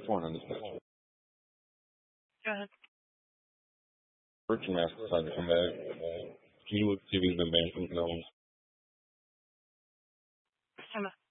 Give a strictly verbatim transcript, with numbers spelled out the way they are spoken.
phone on this picture. Go ahead. Virgin Mask decided to come back. Can you look see if he's been banned from the